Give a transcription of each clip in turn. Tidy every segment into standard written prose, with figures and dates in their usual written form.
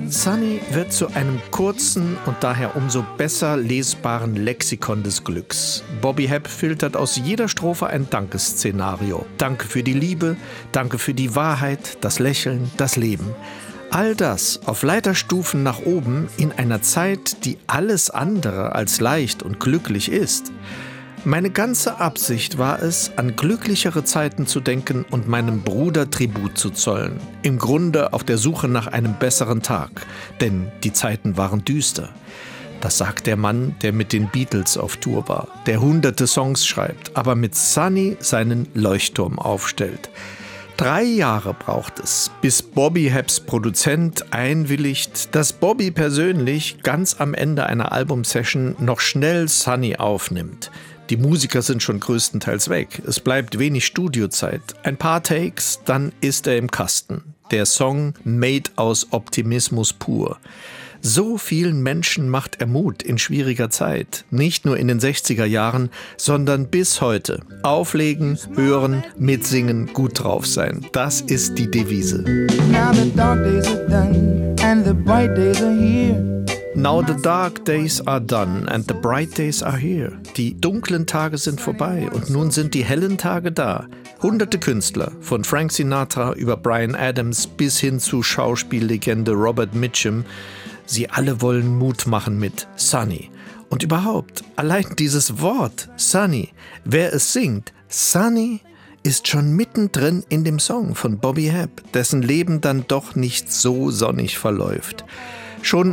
Sunny wird zu einem kurzen und daher umso besser lesbaren Lexikon des Glücks. Bobby Hebb filtert aus jeder Strophe ein Dankesszenario. Danke für die Liebe, danke für die Wahrheit, das Lächeln, das Leben. All das auf Leiterstufen nach oben in einer Zeit, die alles andere als leicht und glücklich ist. Meine ganze Absicht war es, an glücklichere Zeiten zu denken und meinem Bruder Tribut zu zollen. Im Grunde auf der Suche nach einem besseren Tag, denn die Zeiten waren düster. Das sagt der Mann, der mit den Beatles auf Tour war, der hunderte Songs schreibt, aber mit Sunny seinen Leuchtturm aufstellt. 3 Jahre braucht es, bis Bobby Hebbs Produzent einwilligt, dass Bobby persönlich ganz am Ende einer Albumsession noch schnell Sunny aufnimmt. Die Musiker sind schon größtenteils weg. Es bleibt wenig Studiozeit. Ein paar Takes, dann ist er im Kasten. Der Song made aus Optimismus pur. So vielen Menschen macht er Mut in schwieriger Zeit. Nicht nur in den 60er Jahren, sondern bis heute. Auflegen, hören, mitsingen, gut drauf sein. Das ist die Devise. Now the dark days are done and the bright days are here. Now the dark days are done and the bright days are here. Die dunklen Tage sind vorbei und nun sind die hellen Tage da. Hunderte Künstler, von Frank Sinatra über Bryan Adams bis hin zu Schauspiellegende Robert Mitchum, sie alle wollen Mut machen mit Sunny. Und überhaupt, allein dieses Wort Sunny, wer es singt, Sunny, ist schon mittendrin in dem Song von Bobby Hebb, dessen Leben dann doch nicht so sonnig verläuft. Schon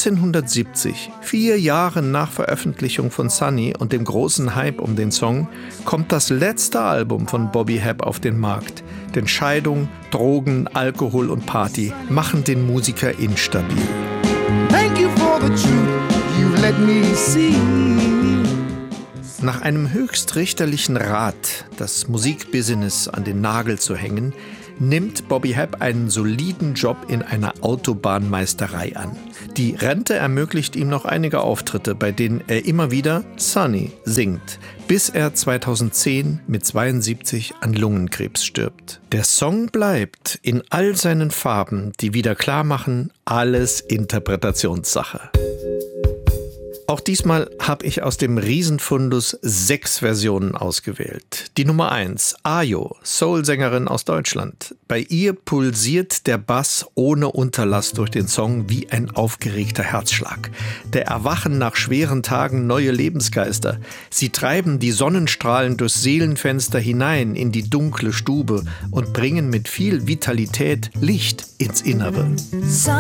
1970, 4 Jahre nach Veröffentlichung von Sunny und dem großen Hype um den Song, kommt das letzte Album von Bobby Hebb auf den Markt. Denn Scheidung, Drogen, Alkohol und Party machen den Musiker instabil. Thank you for the truth you've let me see. Nach einem höchstrichterlichen Rat, das Musikbusiness an den Nagel zu hängen, nimmt Bobby Hebb einen soliden Job in einer Autobahnmeisterei an. Die Rente ermöglicht ihm noch einige Auftritte, bei denen er immer wieder Sunny singt, bis er 2010 mit 72 an Lungenkrebs stirbt. Der Song bleibt in all seinen Farben, die wieder klar machen, alles Interpretationssache. Auch diesmal habe ich aus dem Riesenfundus 6 Versionen ausgewählt. Die Nummer 1, Ayo, Soul-Sängerin aus Deutschland. Bei ihr pulsiert der Bass ohne Unterlass durch den Song wie ein aufgeregter Herzschlag. Der erwachen nach schweren Tagen neue Lebensgeister. Sie treiben die Sonnenstrahlen durchs Seelenfenster hinein in die dunkle Stube und bringen mit viel Vitalität Licht ins Innere.